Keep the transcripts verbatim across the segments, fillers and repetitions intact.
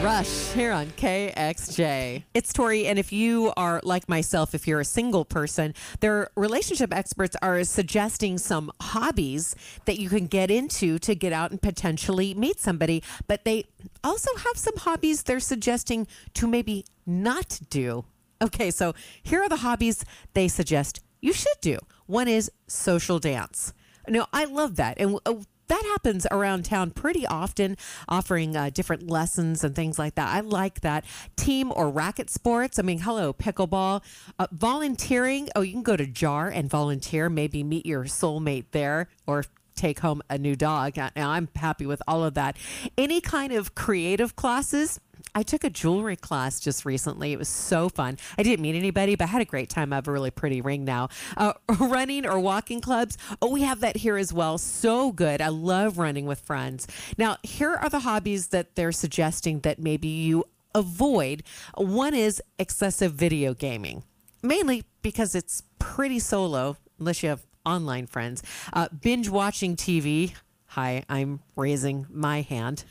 Rush here on K X J. It's Tori, and if you are like myself, if you're a single person, their relationship experts are suggesting some hobbies that you can get into to get out and potentially meet somebody. But they also have some hobbies they're suggesting to maybe not do. Okay, so here are the hobbies they suggest you should do. One is social dance. Now, I love that. And uh, that happens around town pretty often, offering uh, different lessons and things like that. I like that. Team or racket sports. I mean, hello, pickleball. Uh, volunteering. Oh, you can go to Jar and volunteer. Maybe meet your soulmate there or take home a new dog. Now, I'm happy with all of that. Any kind of creative classes. I took a jewelry class just recently. It was so fun. I didn't meet anybody, but I had a great time. I have a really pretty ring now. Uh, running or walking clubs. Oh, we have that here as well. So good. I love running with friends. Now, here are the hobbies that they're suggesting that maybe you avoid. One is excessive video gaming, mainly because it's pretty solo, unless you have online friends. Uh, binge watching T V. Hi, I'm raising my hand.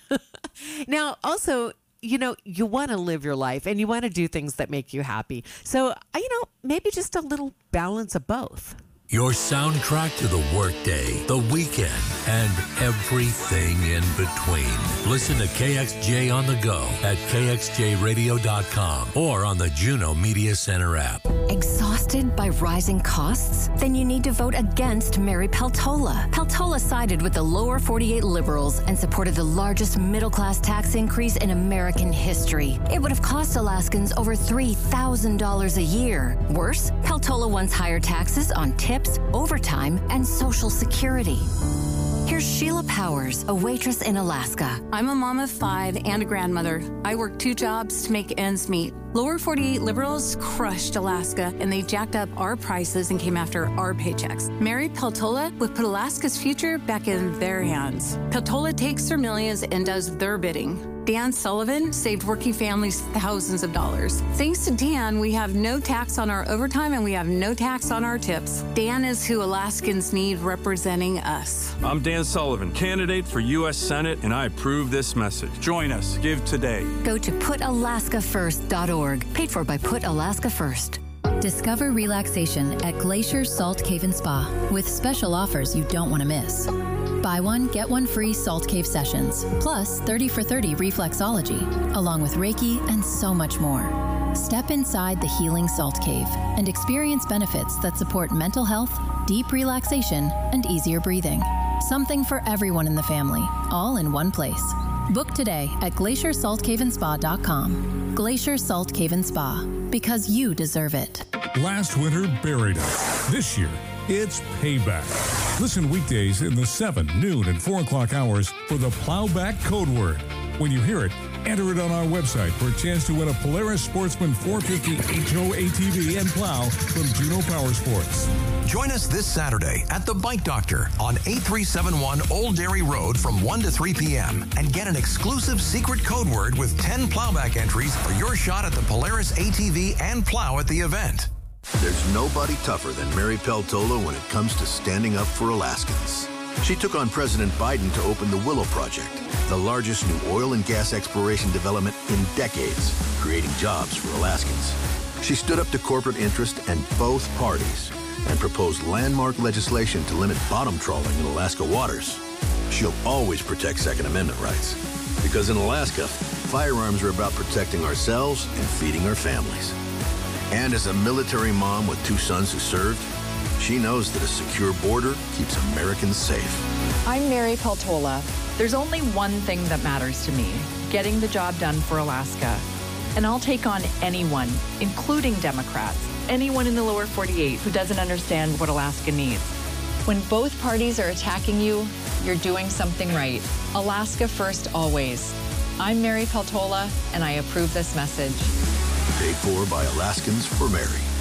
Now, also, you know, you want to live your life and you want to do things that make you happy. So, you know, maybe just a little balance of both. Your soundtrack to the workday, the weekend, and everything in between. Listen to K X J on the go at K X J radio dot com or on the Juno Media Center app. Exhausted by rising costs? Then you need to vote against Mary Peltola. Peltola sided with the lower forty-eight liberals and supported the largest middle-class tax increase in American history. It would have cost Alaskans over three thousand dollars a year. Worse, Peltola wants higher taxes on tips, overtime, and Social Security. Here's Sheila Powers, a waitress in Alaska. I'm a mom of five and a grandmother. I work two jobs to make ends meet. Lower forty-eight liberals crushed Alaska, and they jacked up our prices and came after our paychecks. Mary Peltola would put Alaska's future back in their hands. Peltola takes their millions and does their bidding. Dan Sullivan saved working families thousands of dollars. Thanks to Dan, we have no tax on our overtime and we have no tax on our tips. Dan is who Alaskans need representing us. I'm Dan Sullivan, candidate for U S Senate, and I approve this message. Join us. Give today. Go to put alaska first dot org, paid for by Put Alaska First. Discover relaxation at Glacier Salt Cave and Spa with special offers you don't want to miss. Buy one, get one free Salt Cave sessions, plus thirty for thirty reflexology, along with Reiki and so much more. Step inside the healing Salt Cave and experience benefits that support mental health, deep relaxation, and easier breathing. Something for everyone in the family, all in one place. Book today at glacier salt cave and spa dot com. Glacier Salt Cave and Spa, because you deserve it. Last winter buried us. This year, it's payback. Listen weekdays in the seven, noon, and four o'clock hours for the Plowback code word. When you hear it, enter it on our website for a chance to win a Polaris Sportsman four fifty H O A T V and plow from Juno Power Sports. Join us this Saturday at the Bike Doctor on eight three seven one Old Dairy Road from one to three p.m. and get an exclusive secret code word with ten plowback entries for your shot at the Polaris A T V and plow at the event. There's nobody tougher than Mary Peltola when it comes to standing up for Alaskans. She took on President Biden to open the Willow Project, the largest new oil and gas exploration development in decades, creating jobs for Alaskans. She stood up to corporate interest and both parties and proposed landmark legislation to limit bottom trawling in Alaska waters. She'll always protect Second Amendment rights, because in Alaska, firearms are about protecting ourselves and feeding our families. And as a military mom with two sons who served, she knows that a secure border keeps Americans safe. I'm Mary Peltola. There's only one thing that matters to me, getting the job done for Alaska. And I'll take on anyone, including Democrats, anyone in the lower forty-eight who doesn't understand what Alaska needs. When both parties are attacking you, you're doing something right. Alaska first always. I'm Mary Peltola, and I approve this message. Paid for by Alaskans for Mary.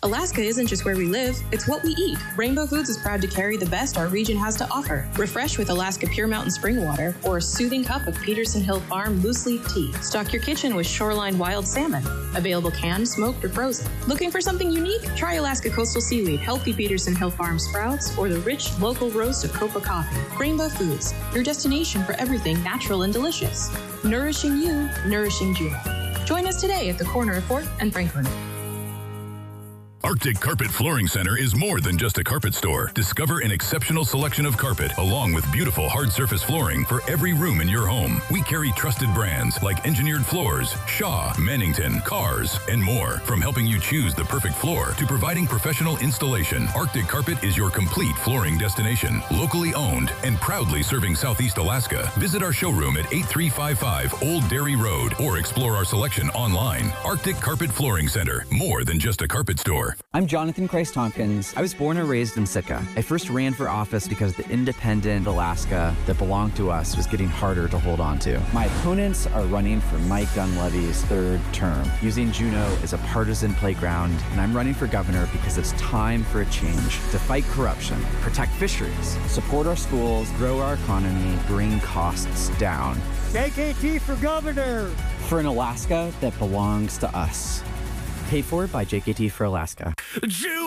Alaska isn't just where we live, it's what we eat. Rainbow Foods is proud to carry the best our region has to offer. Refresh with Alaska Pure Mountain Spring Water or a soothing cup of Peterson Hill Farm loose leaf tea. Stock your kitchen with Shoreline Wild Salmon. Available canned, smoked, or frozen. Looking for something unique? Try Alaska Coastal Seaweed, healthy Peterson Hill Farm sprouts, or the rich local roast of Copa Coffee. Rainbow Foods, your destination for everything natural and delicious. Nourishing you, nourishing Juneau. Join us today at the corner of fourth and Franklin. Arctic Carpet Flooring Center is more than just a carpet store. Discover an exceptional selection of carpet, along with beautiful hard surface flooring for every room in your home. We carry trusted brands like Engineered Floors, Shaw, Mannington, Cars, and more. From helping you choose the perfect floor to providing professional installation, Arctic Carpet is your complete flooring destination. Locally owned and proudly serving Southeast Alaska. Visit our showroom at eighty-three fifty-five Old Dairy Road or explore our selection online. Arctic Carpet Flooring Center, more than just a carpet store. I'm Jonathan Christ Tompkins. I was born and raised in Sitka. I first ran for office because the independent Alaska that belonged to us was getting harder to hold on to. My opponents are running for Mike Dunleavy's third term, using Juneau as a partisan playground, and I'm running for governor because it's time for a change to fight corruption, protect fisheries, support our schools, grow our economy, bring costs down. J K T for governor! For an Alaska that belongs to us. Paid for by J K T for Alaska.